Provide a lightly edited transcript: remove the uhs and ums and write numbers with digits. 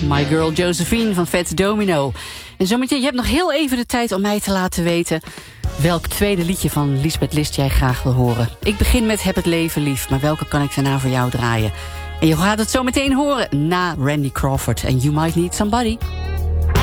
My Girl Josephine van Fats Domino. En zometeen, je hebt nog heel even de tijd om mij te laten weten welk tweede liedje van Liesbeth List jij graag wil horen. Ik begin met Heb het leven lief, maar welke kan ik daarna voor jou draaien? En je gaat het zo meteen horen na Randy Crawford en You Might Need Somebody.